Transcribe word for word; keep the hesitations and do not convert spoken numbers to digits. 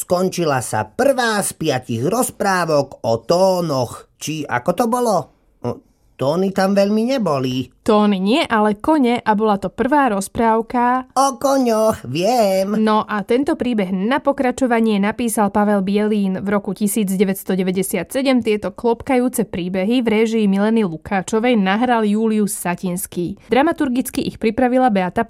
skončila sa prvá z piatich rozprávok o tónoch. Či ako to bolo? Tóny tam veľmi neboli. Tóny nie, ale kone a bola to prvá rozprávka o koňoch, viem. No a tento príbeh na pokračovanie napísal Pavel Bielín v roku devätnásťstodeväťdesiatsedem. Tieto klopkajúce príbehy v réžii Mileny Lukáčovej nahral Julius Satinský. Dramaturgicky ich pripravila Beata